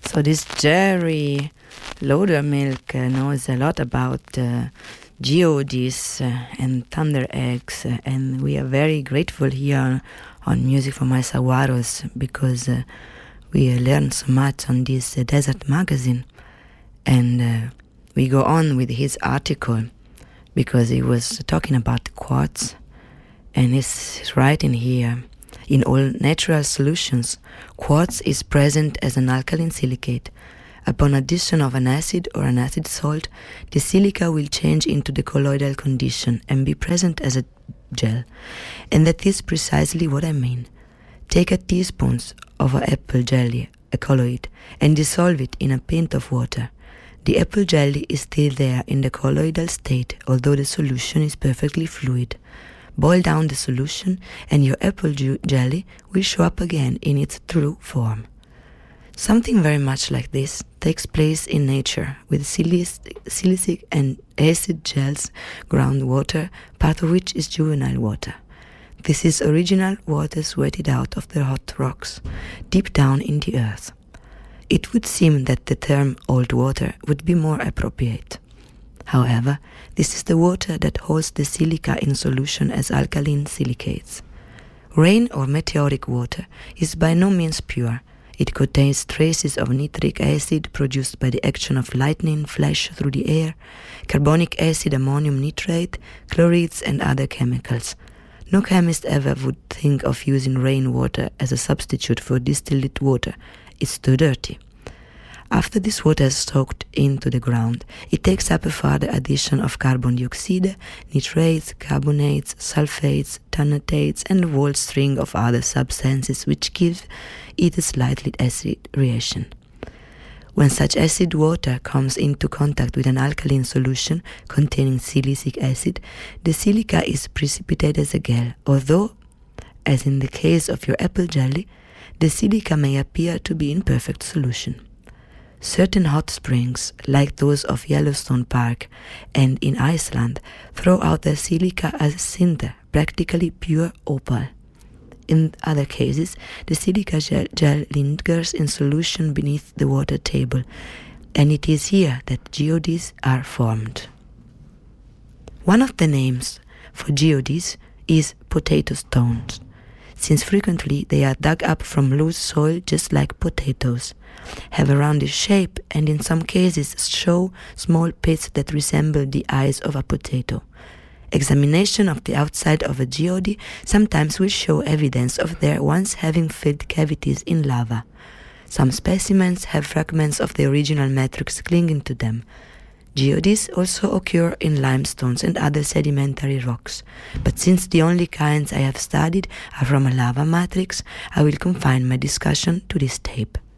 So this Jerry Laudermilk knows a lot about geodes and thunder eggs, and we are very grateful here on Music for My Saguaros because we learned so much on this desert magazine. And we go on with his article because he was talking about quartz, and he's writing here, in all natural solutions, quartz is present as an alkaline silicate. Upon addition of an acid or an acid salt, the silica will change into the colloidal condition and be present as a gel. And that is precisely what I mean. Take a teaspoon of apple jelly, a colloid, and dissolve it in a pint of water. The apple jelly is still there in the colloidal state, although the solution is perfectly fluid. Boil down the solution and your apple jelly will show up again in its true form. Something very much like this takes place in nature with silicic and acid gels, groundwater, part of which is juvenile water. This is original water sweated out of the hot rocks, deep down in the earth. It would seem that the term old water would be more appropriate. However, this is the water that holds the silica in solution as alkaline silicates. Rain or meteoric water is by no means pure. It contains traces of nitric acid produced by the action of lightning flash through the air, carbonic acid, ammonium nitrate, chlorides and other chemicals. No chemist ever would think of using rainwater as a substitute for distilled water. It's too dirty. After this water is soaked into the ground, it takes up a further addition of carbon dioxide, nitrates, carbonates, sulfates, tannatates, and a whole string of other substances which give it a slightly acid reaction. When such acid water comes into contact with an alkaline solution containing silicic acid, the silica is precipitated as a gel, although, as in the case of your apple jelly, the silica may appear to be in perfect solution. Certain hot springs, like those of Yellowstone Park and in Iceland, throw out their silica as cinder, practically pure opal. In other cases, the silica gel lingers in solution beneath the water table, and it is here that geodes are formed. One of the names for geodes is potato stones, since frequently they are dug up from loose soil just like potatoes, have a roundish shape, and in some cases show small pits that resemble the eyes of a potato. Examination of the outside of a geode sometimes will show evidence of their once having filled cavities in lava. Some specimens have fragments of the original matrix clinging to them. Geodes also occur in limestones and other sedimentary rocks, but since the only kinds I have studied are from a lava matrix, I will confine my discussion to this tape.